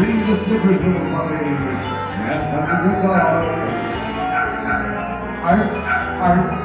Bring the slippers, little puppy. Yes, that's a good dog. Arf, arf.